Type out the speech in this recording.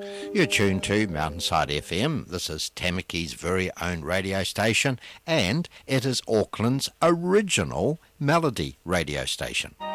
You're tuned to Mountainside FM. This is Tamaki's very own radio station, and it is Auckland's original melody radio station.